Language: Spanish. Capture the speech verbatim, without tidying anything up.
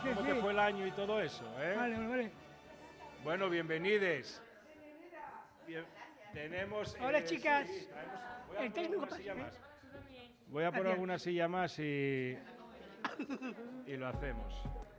¿Cómo sí. te fue el año y todo eso? ¿eh? Vale, vale, vale. Bueno, bienvenides. Bien, tenemos... Hola, eh, chicas. sí, traemos- voy a El poner técnico alguna pa- silla ¿eh? más. Voy a poner Gracias. alguna silla más y, y lo hacemos.